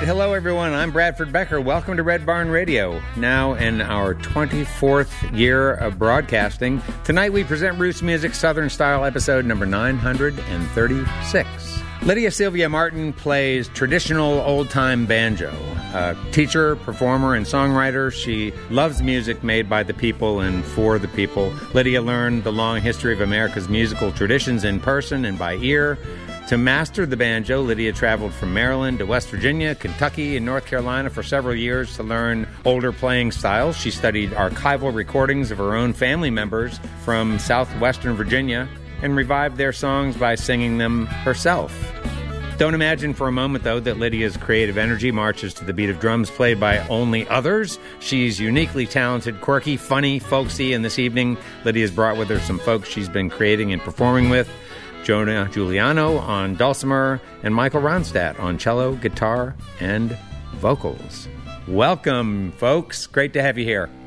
Hello, everyone. I'm Bradford Becker. Welcome to Red Barn Radio, now in our 24th year of broadcasting. Tonight, we present Roots Music Southern Style episode number 936. Lydia Sylvia Martin plays traditional old-time banjo. A teacher, performer, and songwriter, she loves music made by the people and for the people. Lydia learned the long history of America's musical traditions in person and by ear. To master the banjo, Lydia traveled from Maryland to West Virginia, Kentucky, and North Carolina for several years to learn older playing styles. She studied archival recordings of her own family members from southwestern Virginia and revived their songs by singing them herself. Don't imagine for a moment, though, that Lydia's creative energy marches to the beat of drums played by only others. She's uniquely talented, quirky, funny, folksy, and this evening, Lydia's brought with her some folks she's been creating and performing with. Jonah Giuliano on dulcimer, and Michael Ronstadt on cello, guitar, and vocals. Welcome, folks. Great to have you here.